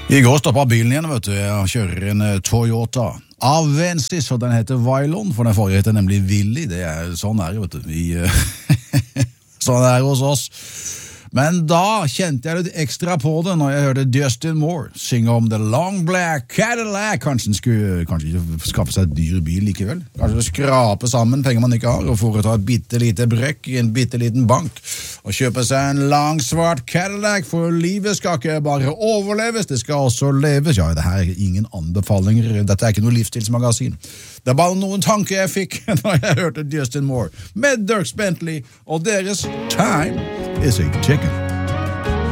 I går stoppet bilen igjen, vet du. Jeg kjører en Toyota Avensis, og den heter Vylon, for den forrige heter nemlig Willy. Det er sånn er det, vet du. Sånn er det hos oss. Men da kjente jeg litt ekstra på det når jeg hørte Justin Moore synge om The Long Black Cadillac. Kanskje ikke skaffe seg et dyr bil likevel. Kanskje skrape sammen penger man ikke har og foreta et bittelite brekk i en bitteliten bank og kjøpe seg en lang svart Cadillac, for livet skal ikke bare overleves, det skal også leves. Ja, det her er ingen anbefalinger, dette er ikke noe livsstilsmagasin. Det er bare noen tanker jeg fikk når jeg hørte Justin Moore med Dierks Bentley og deres Time is a Chicken.